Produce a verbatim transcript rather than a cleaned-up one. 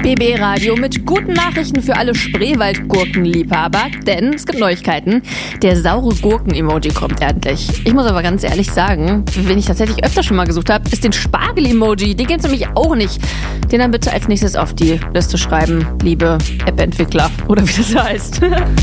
B B Radio mit guten Nachrichten für alle Spreewaldgurkenliebhaber, denn es gibt Neuigkeiten. Der saure Gurken-Emoji kommt endlich. Ich muss aber ganz ehrlich sagen, wen ich tatsächlich öfter schon mal gesucht habe, ist den Spargel-Emoji. Den gibt's nämlich auch nicht. Den dann bitte als nächstes auf die Liste schreiben, liebe App-Entwickler oder wie das heißt.